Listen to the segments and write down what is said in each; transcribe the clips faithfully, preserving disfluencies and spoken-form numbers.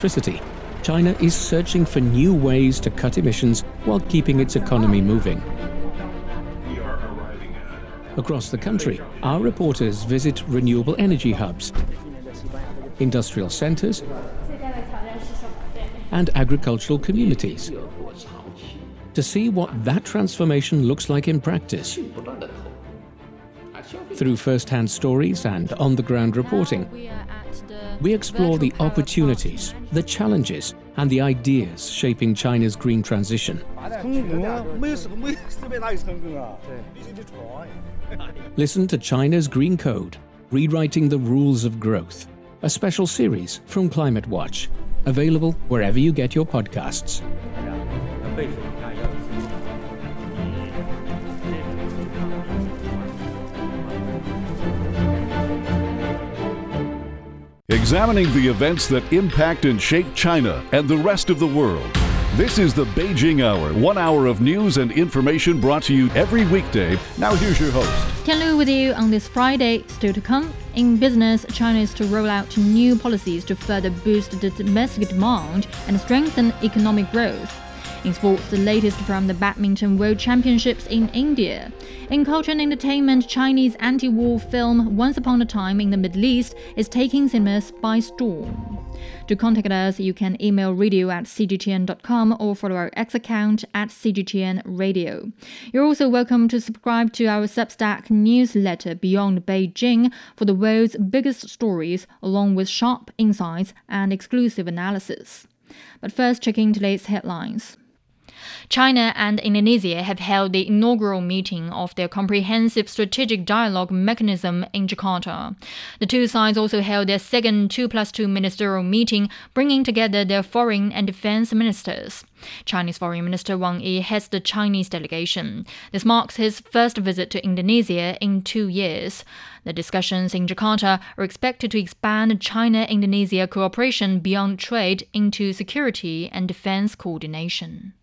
electricity, China is searching for new ways to cut emissions while keeping its economy moving. Across the country, our reporters visit renewable energy hubs, industrial centers, and agricultural communities to see what that transformation looks like in practice. Through first-hand stories and on-the-ground reporting, we explore the opportunities, the challenges, and the ideas shaping China's green transition. Listen to China's Green Code, Rewriting the Rules of Growth, a special series from Climate Watch, available wherever you get your podcasts. Examining the events that impact and shape China and the rest of the world. This is the Beijing Hour, one hour of news and information brought to you every weekday. Now here's your host. Tian Lu with you on this Friday. Still to come, in business, China is to roll out new policies to further boost the domestic demand and strengthen economic growth. In sports, the latest from the Badminton World Championships in India. In culture and entertainment, Chinese anti-war film Once Upon a Time in the Middle East is taking cinemas by storm. To contact us, you can email radio at c g t n dot com or follow our X account at c g t n radio. You're also welcome to subscribe to our Substack newsletter Beyond Beijing for the world's biggest stories, along with sharp insights and exclusive analysis. But first, checking today's headlines. China and Indonesia have held the inaugural meeting of their Comprehensive Strategic Dialogue Mechanism in Jakarta. The two sides also held their second two plus two ministerial meeting, bringing together their foreign and defense ministers. Chinese Foreign Minister Wang Yi heads the Chinese delegation. This marks his first visit to Indonesia in two years. The discussions in Jakarta are expected to expand China-Indonesia cooperation beyond trade into security and defense coordination.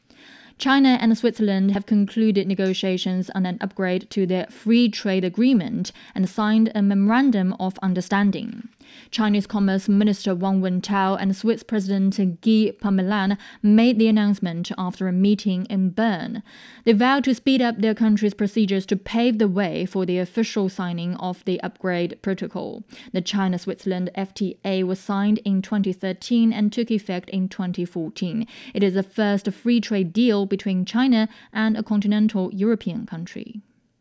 China and Switzerland have concluded negotiations on an upgrade to their free trade agreement and signed a memorandum of understanding. Chinese Commerce Minister Wang Wentao and Swiss President Guy Parmelin made the announcement after a meeting in Bern. They vowed to speed up their country's procedures to pave the way for the official signing of the upgrade protocol. The China-Switzerland F T A was signed in twenty thirteen and took effect in twenty fourteen. It is the first free trade deal between China and a continental European country.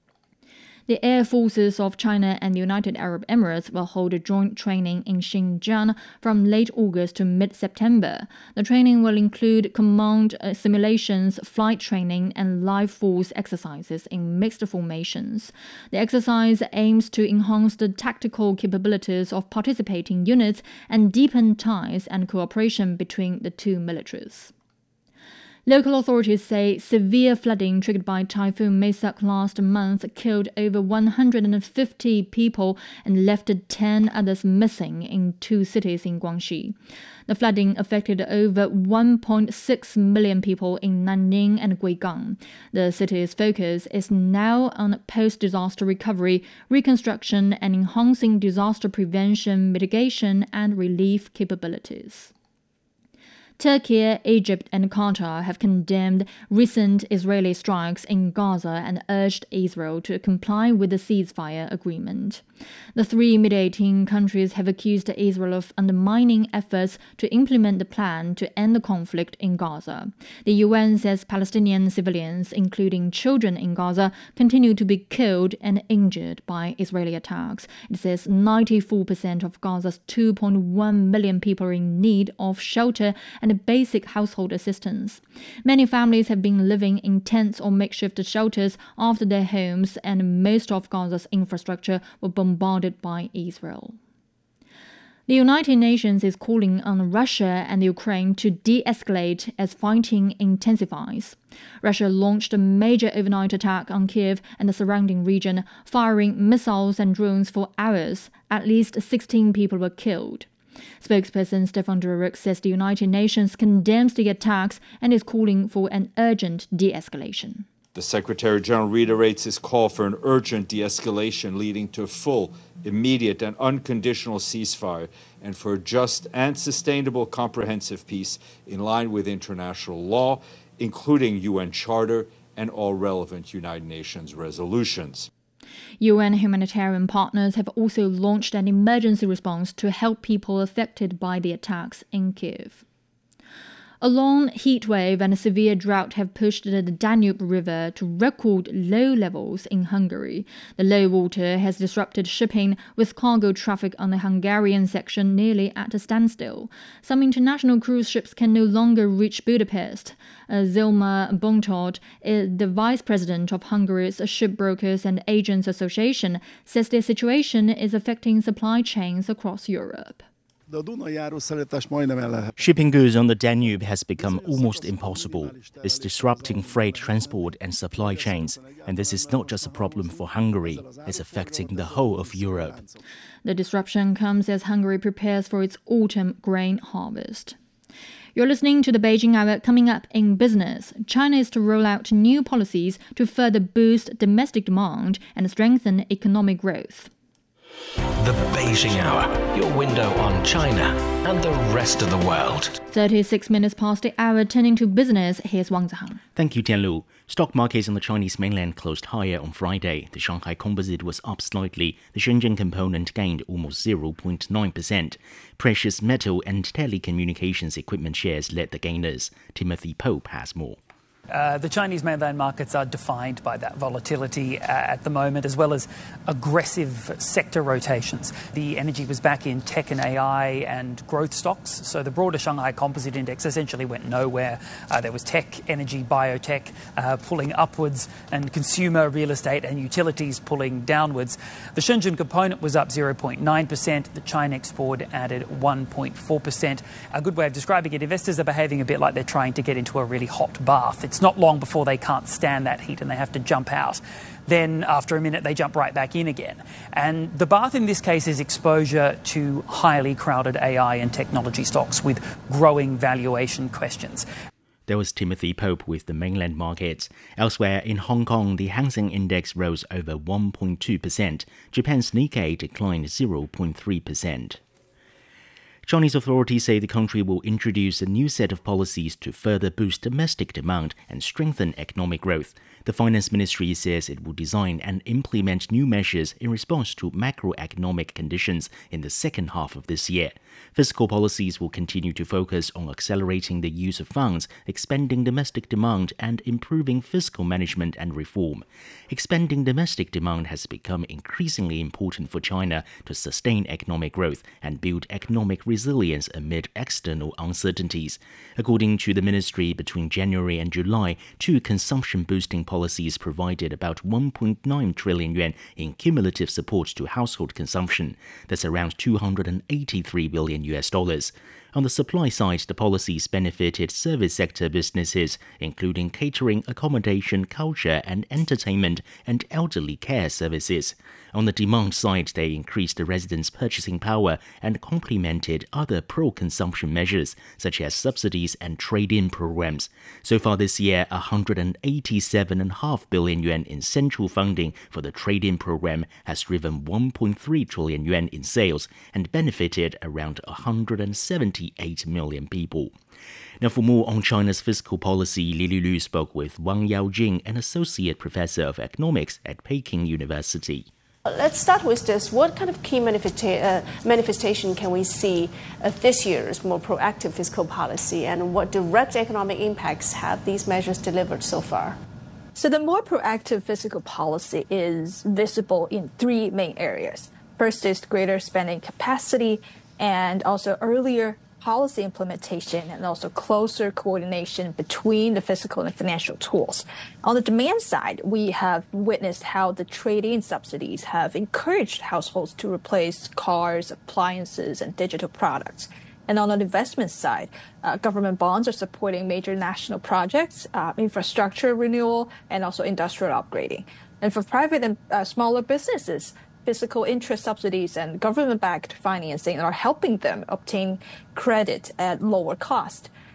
The Air Forces of China and the United Arab Emirates will hold a joint training in Xinjiang from late August to mid-September. The training will include command uh, simulations, flight training, and live force exercises in mixed formations. The exercise aims to enhance the tactical capabilities of participating units and deepen ties and cooperation between the two militaries. Local authorities say severe flooding triggered by Typhoon Maisak last month killed over one hundred fifty people and left ten others missing in two cities in Guangxi. The flooding affected over one point six million people in Nanning and Guigang. The city's focus is now on post-disaster recovery, reconstruction, and enhancing disaster prevention, mitigation, and relief capabilities. Turkey, Egypt, and Qatar have condemned recent Israeli strikes in Gaza and urged Israel to comply with the ceasefire agreement. The three mediating countries have accused Israel of undermining efforts to implement the plan to end the conflict in Gaza. The U N says Palestinian civilians, including children in Gaza, continue to be killed and injured by Israeli attacks. It says ninety-four percent of Gaza's two point one million people are in need of shelter and basic household assistance. Many families have been living in tents or makeshift shelters after their homes, and most of Gaza's infrastructure were bombarded by Israel. The United Nations is calling on Russia and Ukraine to de-escalate as fighting intensifies. Russia launched a major overnight attack on Kiev and the surrounding region, firing missiles and drones for hours. At least sixteen people were killed. Spokesperson Stefan Dujarric says the United Nations condemns the attacks and is calling for an urgent de-escalation. The Secretary-General reiterates his call for an urgent de-escalation leading to a full immediate and unconditional ceasefire and for just and sustainable comprehensive peace in line with international law, including U N Charter and all relevant United Nations resolutions. U N humanitarian partners have also launched an emergency response to help people affected by the attacks in Kiev. A long heat wave and a severe drought have pushed the Danube River to record low levels in Hungary. The low water has disrupted shipping, with cargo traffic on the Hungarian section nearly at a standstill. Some international cruise ships can no longer reach Budapest. Uh, Zilma Bontod, uh, the vice president of Hungary's Shipbrokers and Agents Association, says the situation is affecting supply chains across Europe. Shipping goods on the Danube has become almost impossible. It's disrupting freight transport and supply chains, and this is not just a problem for Hungary, it's affecting the whole of Europe. The disruption comes as Hungary prepares for its autumn grain harvest. You're listening to the Beijing Hour. Coming up in business, China is to roll out new policies to further boost domestic demand and strengthen economic growth. The Beijing Hour, your window on China and the rest of the world. thirty-six minutes past the hour, turning to business, here's Wang Zihang. Thank you, Tianlu. Stock markets on the Chinese mainland closed higher on Friday. The Shanghai Composite was up slightly. The Shenzhen Component gained almost zero point nine percent. Precious metal and telecommunications equipment shares led the gainers. Timothy Pope has more. Uh, the Chinese mainland markets are defined by that volatility uh, at the moment, as well as aggressive sector rotations. The energy was back in tech and A I and growth stocks, so the broader Shanghai Composite Index essentially went nowhere. Uh, there was tech, energy, biotech uh, pulling upwards, and consumer, real estate and utilities pulling downwards. The Shenzhen Component was up zero point nine percent. The China Export added one point four percent. A good way of describing it, investors are behaving a bit like they're trying to get into a really hot bath. It's not long before they can't stand that heat and they have to jump out. Then after a minute, they jump right back in again. And the bath in this case is exposure to highly crowded A I and technology stocks with growing valuation questions. There was Timothy Pope with the mainland markets. Elsewhere, in Hong Kong, the Hang Seng Index rose over one point two percent. Japan's Nikkei declined zero point three percent. Chinese authorities say the country will introduce a new set of policies to further boost domestic demand and strengthen economic growth. The Finance Ministry says it will design and implement new measures in response to macroeconomic conditions in the second half of this year. Fiscal policies will continue to focus on accelerating the use of funds, expanding domestic demand, and improving fiscal management and reform. Expanding domestic demand has become increasingly important for China to sustain economic growth and build economic resilience amid external uncertainties. According to the ministry, between January and July, two consumption-boosting policies provided about one point nine trillion yuan in cumulative support to household consumption. That's around two hundred eighty-three billion U S dollars. On the supply side, the policies benefited service sector businesses, including catering, accommodation, culture and entertainment, and elderly care services. On the demand side, they increased the residents' purchasing power and complemented other pro-consumption measures, such as subsidies and trade-in programs. So far this year, one hundred eighty-seven point five billion yuan in central funding for the trade-in program has driven one point three trillion yuan in sales and benefited around one hundred seventy-eight million people. Now, for more on China's fiscal policy, Lili Lu spoke with Wang Yaojing, an associate professor of economics at Peking University. Let's start with this. What kind of key manifesta- uh, manifestation can we see of this year's more proactive fiscal policy, and what direct economic impacts have these measures delivered so far? So the more proactive fiscal policy is visible in three main areas. First is greater spending capacity and also earlier policy implementation and also closer coordination between the fiscal and financial tools. On the demand side, we have witnessed how the trade-in subsidies have encouraged households to replace cars, appliances, and digital products. And on the investment side, uh, government bonds are supporting major national projects, uh, infrastructure renewal, and also industrial upgrading. And for private and uh, smaller businesses, fiscal interest subsidies and government-backed financing are helping them obtain credit at lower cost.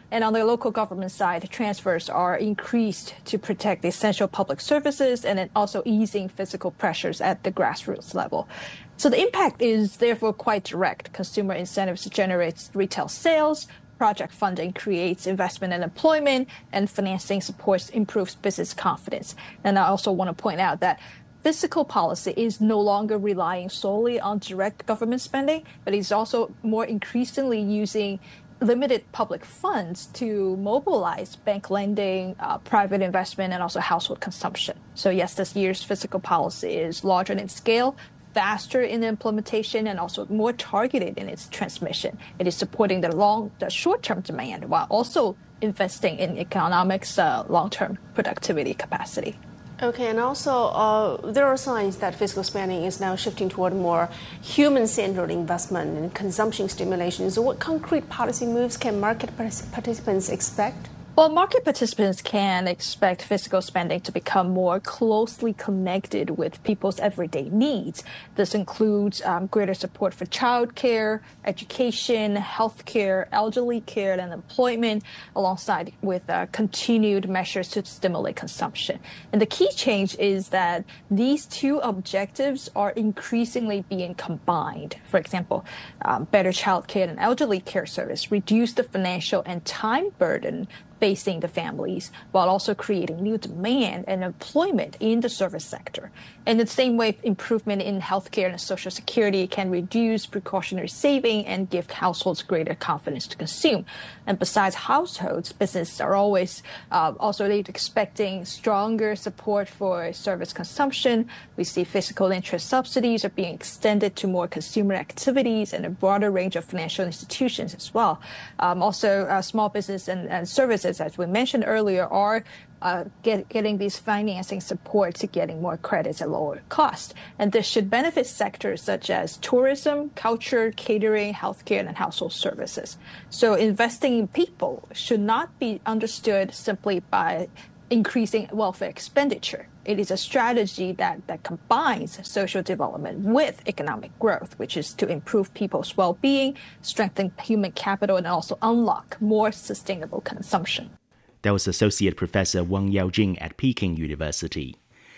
And on the local government side, transfers are increased to protect the essential public services and then also easing fiscal pressures at the grassroots level. So the impact is therefore quite direct. Consumer incentives generate retail sales, project funding creates investment and employment, and financing supports improves business confidence. And I also want to point out that fiscal policy is no longer relying solely on direct government spending, but is also more increasingly using limited public funds to mobilize bank lending, uh, private investment, and also household consumption. So yes, this year's fiscal policy is larger in scale, faster in implementation, and also more targeted in its transmission. It is supporting the long, the short-term demand while also investing in economics' uh, long-term productivity capacity. Okay, and also uh, there are signs that fiscal spending is now shifting toward more human-centered investment and consumption stimulation. So what concrete policy moves can market participants expect? Well, market participants can expect fiscal spending to become more closely connected with people's everyday needs. This includes um, greater support for childcare, education, healthcare, elderly care, and employment, alongside with uh, continued measures to stimulate consumption. And the key change is that these two objectives are increasingly being combined. For example, um, better childcare and elderly care service reduce the financial and time burden facing the families, while also creating new demand and employment in the service sector. In the same way, improvement in healthcare and social security can reduce precautionary saving and give households greater confidence to consume. And besides households, businesses are always uh, also expecting stronger support for service consumption. We see fiscal interest subsidies are being extended to more consumer activities and a broader range of financial institutions as well. Um, also, uh, small business and, and services, as we mentioned earlier, are uh, get, getting these financing support to getting more credits at lower cost. And this should benefit sectors such as tourism, culture, catering, healthcare, and household services. So investing in people should not be understood simply by increasing welfare expenditure. It is a strategy that, that combines social development with economic growth, which is to improve people's well-being, strengthen human capital, and also unlock more sustainable consumption. That was Associate Professor Wang Yaojing at Peking University.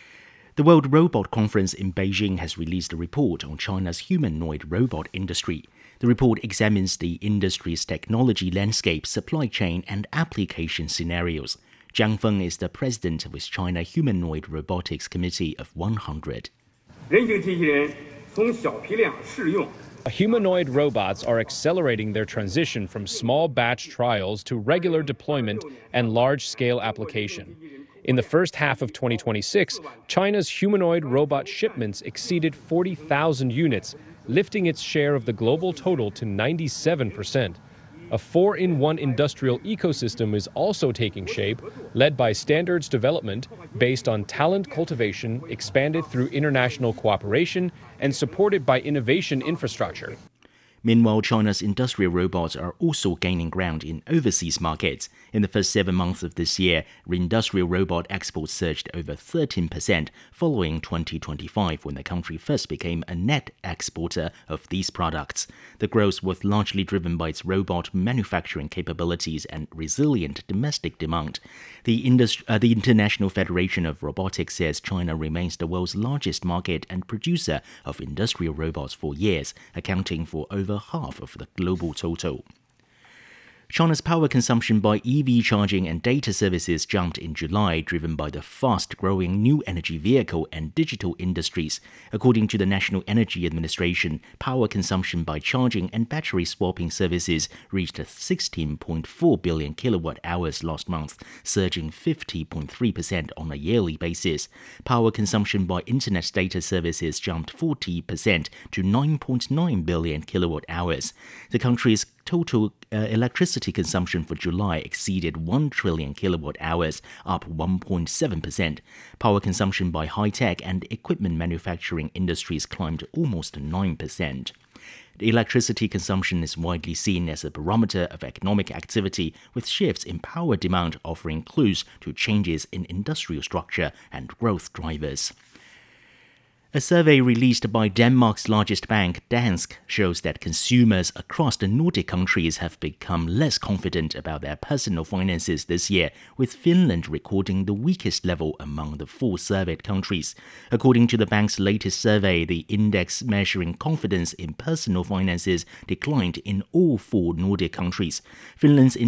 The World Robot Conference in Beijing has released a report on China's humanoid robot industry. The report examines the industry's technology landscape, supply chain, and application scenarios. Zhang Feng is the president of its China Humanoid Robotics Committee of one hundred. Humanoid robots are accelerating their transition from small batch trials to regular deployment and large-scale application. In the first half of twenty twenty-six, China's humanoid robot shipments exceeded forty thousand units, lifting its share of the global total to ninety-seven percent. A four-in-one industrial ecosystem is also taking shape, led by standards development based on talent cultivation, expanded through international cooperation, and supported by innovation infrastructure. Meanwhile, China's industrial robots are also gaining ground in overseas markets. In the first seven months of this year, industrial robot exports surged over thirteen percent, following twenty twenty-five when the country first became a net exporter of these products. The growth was largely driven by its robot manufacturing capabilities and resilient domestic demand. The, Indust- uh, the International Federation of Robotics says China remains the world's largest market and producer of industrial robots for years, accounting for over half of the global total. China's power consumption by E V charging and data services jumped in July, driven by the fast-growing new energy vehicle and digital industries. According to the National Energy Administration, power consumption by charging and battery swapping services reached sixteen point four billion kilowatt hours last month, surging fifty point three percent on a yearly basis. Power consumption by internet data services jumped forty percent to nine point nine billion kilowatt hours. The country's total uh, electricity consumption for July exceeded one trillion kilowatt hours, up one point seven percent. Power consumption by high-tech and equipment manufacturing industries climbed almost nine percent. The electricity consumption is widely seen as a barometer of economic activity, with shifts in power demand offering clues to changes in industrial structure and growth drivers. A survey released by Denmark's largest bank, Danske, shows that consumers across the Nordic countries have become less confident about their personal finances this year, with Finland recording the weakest level among the four surveyed countries. According to the bank's latest survey, the index measuring confidence in personal finances declined in all four Nordic countries. Finland's